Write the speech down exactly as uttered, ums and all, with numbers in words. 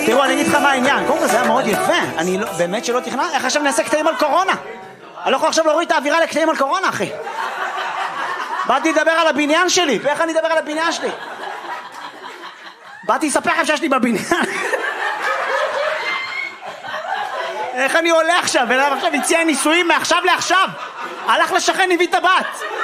תראו, אני אגיד לך מה העניין. קודם כל זה היה מאוד יפה. אני לא, באמת שלא תכנן. איך עכשיו נעשה קטעים על קורונה? אני לא יכול עכשיו להוריד את האווירה לקטעים על קורונה, אחי. באתי לדבר על הבניין שלי. ואיך אני אדבר על הבניין שלי? באתי לספר לכם שיש לי בבניין. איך אני עולה עכשיו? ולאו עכשיו הציע נישואים מעכשיו לעכשיו. הלך לשכן, הביא את הבת.